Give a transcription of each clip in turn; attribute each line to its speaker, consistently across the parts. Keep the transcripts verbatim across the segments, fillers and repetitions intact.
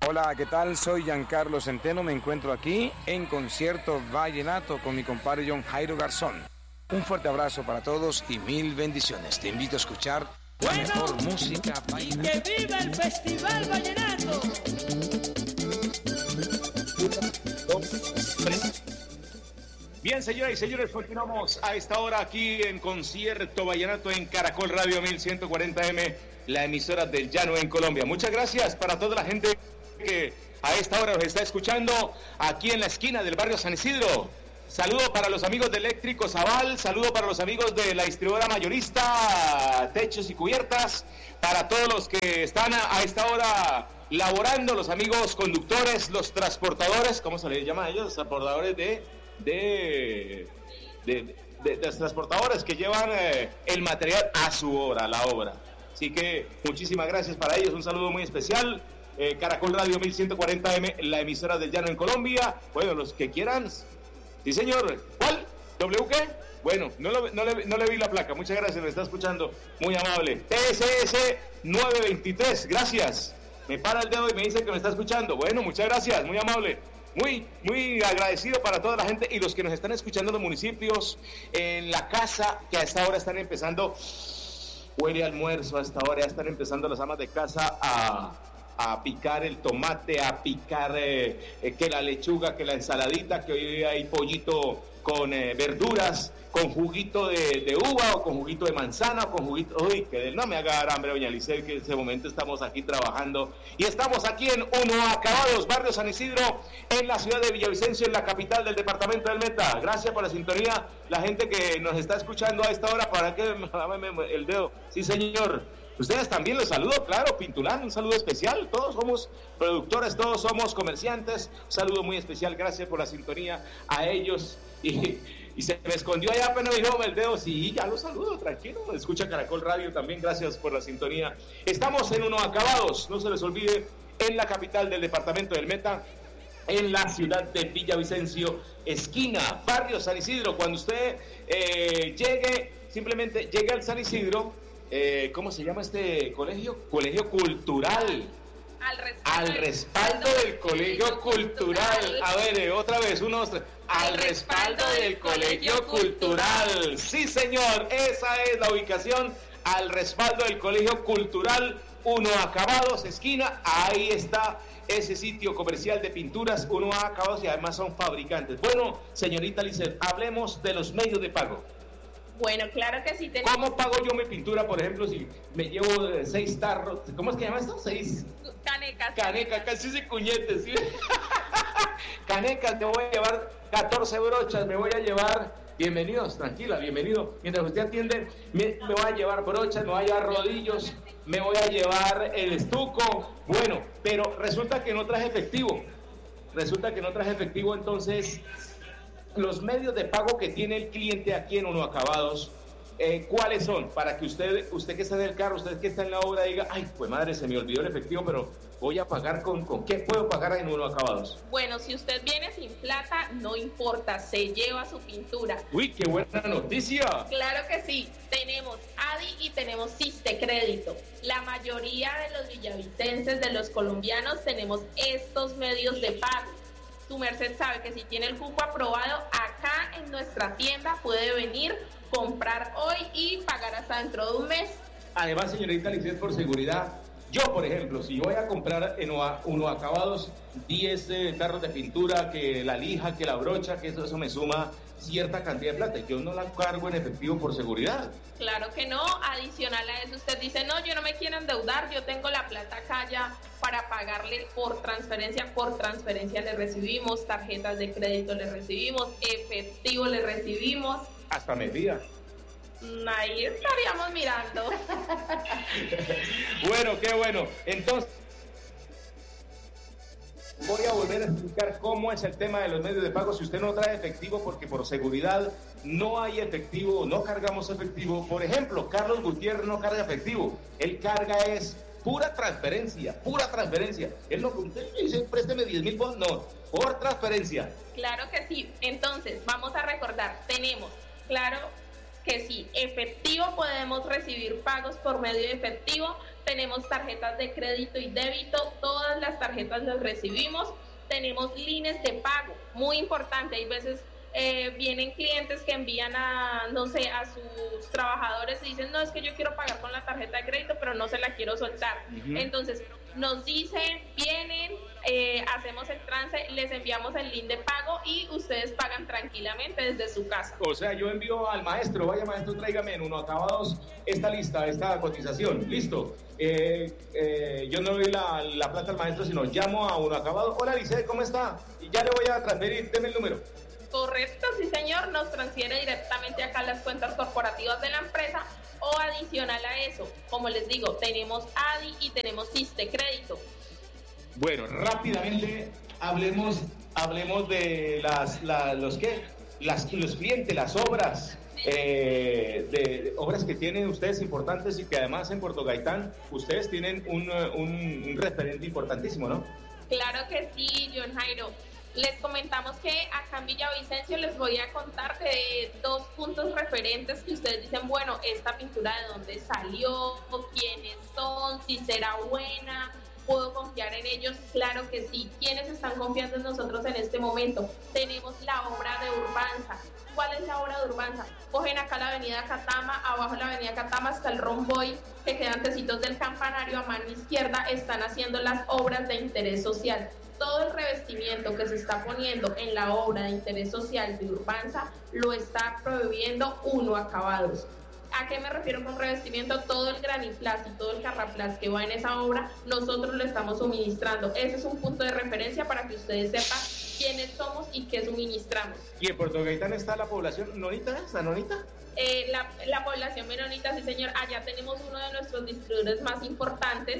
Speaker 1: Hola, ¿qué tal? Soy Giancarlo Centeno, me encuentro aquí en Concierto Vallenato con mi compadre John Jairo Garzón. Un fuerte abrazo para todos y mil bendiciones. Te invito a escuchar la bueno, mejor música vallenata.
Speaker 2: ¡Y que viva el Festival Vallenato!
Speaker 3: Bien, señoras y señores, continuamos a esta hora aquí en Concierto Vallenato en Caracol Radio mil ciento cuarenta eme, la emisora del Llano en Colombia. Muchas gracias para toda la gente que a esta hora nos está escuchando aquí en la esquina del barrio San Isidro. Saludo para los amigos de Eléctrico Zaval, saludo para los amigos de la distribuidora mayorista Techos y Cubiertas, para todos los que están a, a esta hora laborando, los amigos conductores, los transportadores, ¿cómo se les llama a ellos? Los transportadores de... de, de, de, de los transportadores que llevan eh, el material a su hora, a la obra. Así que muchísimas gracias para ellos, un saludo muy especial. eh, Caracol Radio mil ciento cuarenta eme, la emisora del Llano en Colombia. Bueno, los que quieran. Sí, señor. ¿Cuál? ¿W qué? Bueno, no, lo, no, le, no le vi la placa. Muchas gracias, me está escuchando. Muy amable. T S S nueve veintitrés, gracias. Me para el dedo y me dice que me está escuchando. Bueno, muchas gracias, muy amable. Muy, muy agradecido para toda la gente y los que nos están escuchando en los municipios, en la casa, que a esta hora están empezando. Huele almuerzo, a esta hora ya están empezando las amas de casa a... a picar el tomate, a picar eh, eh, que la lechuga, que la ensaladita, que hoy hay pollito con eh, verduras, con juguito de, de uva o con juguito de manzana o con juguito... Uy, que no me haga dar hambre, doña Licel, que en ese momento estamos aquí trabajando. Y estamos aquí en Uno Acabados, barrio San Isidro, en la ciudad de Villavicencio, en la capital del departamento del Meta. Gracias por la sintonía, la gente que nos está escuchando a esta hora, para que me el dedo. Sí, señor. Ustedes también los saludo, claro, Pintulán, un saludo especial. Todos somos productores, todos somos comerciantes. Un saludo muy especial, gracias por la sintonía a ellos. Y, y se me escondió allá, pero me dijo el dedo. Sí, ya los saludo, tranquilo. Escucha Caracol Radio también, gracias por la sintonía. Estamos en Uno Acabados, no se les olvide, en la capital del departamento del Meta, en la ciudad de Villavicencio, esquina, barrio San Isidro. Cuando usted eh, llegue, simplemente llegue al San Isidro. Eh, ¿Cómo se llama este colegio? Colegio Cultural.
Speaker 4: Al respaldo,
Speaker 3: al respaldo del, del Colegio Cultural. Cultural. A ver, eh, otra vez, unos. Al, al respaldo, respaldo del Colegio Cultural. Cultural. Sí, señor, esa es la ubicación. Al respaldo del Colegio Cultural, Uno Acabados, esquina. Ahí está ese sitio comercial de pinturas, Uno Acabados, y además son fabricantes. Bueno, señorita Lizeth, hablemos de los medios de pago.
Speaker 4: Bueno, claro que sí tenemos.
Speaker 3: ¿Cómo pago yo mi pintura, por ejemplo, si me llevo seis tarros? ¿Cómo es que llama esto? Seis...
Speaker 4: Canecas.
Speaker 3: Canecas, casi se cuñetes, ¿sí? Canecas, me voy a llevar catorce brochas, me voy a llevar... Bienvenidos, tranquila, bienvenido. Mientras usted atiende, me, me voy a llevar brochas, me voy a llevar rodillos, me voy a llevar el estuco. Bueno, pero resulta que no traje efectivo. Resulta que no traje efectivo, entonces... Los medios de pago que tiene el cliente aquí en Uno Acabados, eh, ¿cuáles son? Para que usted, usted que está en el carro, usted que está en la obra, diga, ay, pues madre, se me olvidó el efectivo, pero voy a pagar con, ¿con qué puedo pagar en Uno Acabados?
Speaker 4: Bueno, si usted viene sin plata, no importa, se lleva su pintura.
Speaker 3: Uy, qué buena noticia.
Speaker 4: Claro que sí, tenemos A D I y tenemos Siste Crédito. La mayoría de los villavicenses, de los colombianos, tenemos estos medios de pago. Tu merced sabe que si tiene el cupo aprobado, acá en nuestra tienda puede venir, comprar hoy y pagar hasta dentro de un mes.
Speaker 3: Además, señorita Lizeth, por seguridad, yo, por ejemplo, si voy a comprar en Uno Acabados diez eh, tarros de pintura, que la lija, que la brocha, que eso, eso me suma cierta cantidad de plata, yo no la cargo en efectivo por seguridad.
Speaker 4: Claro que no, adicional a eso usted dice, no, yo no me quiero endeudar, yo tengo la plata acá ya para pagarle por transferencia, por transferencia le recibimos, tarjetas de crédito le recibimos, efectivo le recibimos.
Speaker 3: Hasta medida.
Speaker 4: Ahí estaríamos mirando.
Speaker 3: Bueno, qué bueno, entonces voy a volver a explicar cómo es el tema de los medios de pago. Si usted no trae efectivo, porque por seguridad no hay efectivo, no cargamos efectivo. Por ejemplo, Carlos Gutiérrez no carga efectivo. Él carga es pura transferencia, pura transferencia. Él no, usted dice, présteme diez mil pesos, no, por transferencia.
Speaker 4: Claro que sí. Entonces, vamos a recordar, tenemos, claro que sí, efectivo, podemos recibir pagos por medio de efectivo, tenemos tarjetas de crédito y débito, todas las tarjetas las recibimos, tenemos líneas de pago, muy importante, hay veces eh, vienen clientes que envían a, no sé, a sus trabajadores y dicen, no, es que yo quiero pagar con la tarjeta de crédito, pero no se la quiero soltar. Uh-huh. Entonces, nos dicen, vienen, eh, hacemos el trance, les enviamos el link de pago y ustedes pagan tranquilamente desde su casa.
Speaker 3: O sea, yo envío al maestro, vaya maestro, tráigame en uno acabados esta lista, esta cotización, listo. Eh, eh, yo no doy la, la plata al maestro, sino llamo a uno acabado. Hola, Lice, ¿cómo está? Y ya le voy a transferir, deme el número.
Speaker 4: Correcto, sí señor, nos transfiere directamente acá las cuentas corporativas de la empresa o adicional a eso, como les digo, tenemos A D I y tenemos Siste Crédito.
Speaker 3: Bueno, rápidamente hablemos hablemos de las la, los qué las los clientes, las obras eh, de, de obras que tienen ustedes importantes y que además en Puerto Gaitán ustedes tienen un, un, un referente importantísimo, ¿no?
Speaker 4: Claro que sí, John Jairo. Les comentamos que acá en Villavicencio les voy a contar de dos puntos referentes que ustedes dicen, bueno, esta pintura de dónde salió, quiénes son, si será buena, ¿puedo confiar en ellos? Claro que sí. ¿Quiénes están confiando en nosotros en este momento? Tenemos la obra de Urbanza. ¿Cuál es la obra de Urbanza? Cogen acá la avenida Catama, abajo la avenida Catama hasta el Romboy, que quedan antecitos del campanario, a mano izquierda están haciendo las obras de interés social. Todo el revestimiento que se está poniendo en la obra de interés social de Urbanza lo está proveyendo Uno Acabados. ¿A qué me refiero con revestimiento? Todo el graniplas y todo el carraplas que va en esa obra, nosotros lo estamos suministrando. Ese es un punto de referencia para que ustedes sepan quiénes somos y qué suministramos.
Speaker 3: ¿Y en Puerto Gaitán está la población nonita? ¿Está nonita?
Speaker 4: Eh, la, la población menonita, sí señor. Allá tenemos uno de nuestros distribuidores más importantes.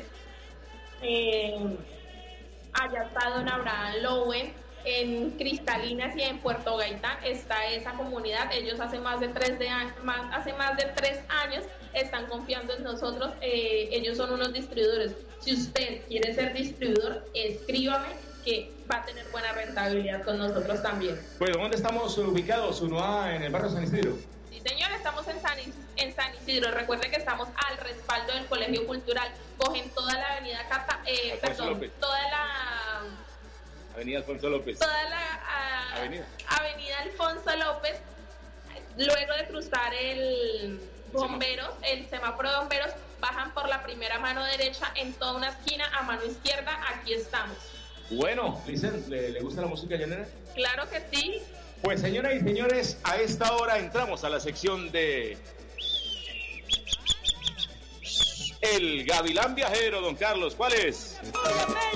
Speaker 4: Eh, allá está don Abraham Lowen. En Cristalinas y en Puerto Gaitán está esa comunidad. Ellos hace más de tres, de años, más, hace más de tres años están confiando en nosotros. Eh, ellos son unos distribuidores. Si usted quiere ser distribuidor, escríbame que va a tener buena rentabilidad con nosotros también.
Speaker 3: Bueno, ¿dónde estamos ubicados? ¿Uno en el barrio San Isidro?
Speaker 4: Sí, señor, estamos en San, en San Isidro. Recuerde que estamos al respaldo del Colegio Cultural. Cogen toda la avenida Cata, eh, perdón, López. toda la...
Speaker 3: Avenida Alfonso López.
Speaker 4: Toda la uh, avenida. avenida Alfonso López, luego de cruzar el bomberos, el semáforo de bomberos, bajan por la primera mano derecha en toda una esquina, a mano izquierda, aquí estamos.
Speaker 3: Bueno, Licen, ¿le, ¿le gusta la música llanera?
Speaker 4: Claro que sí.
Speaker 3: Pues señoras y señores, a esta hora entramos a la sección de El Gavilán Viajero, don Carlos, ¿cuál es?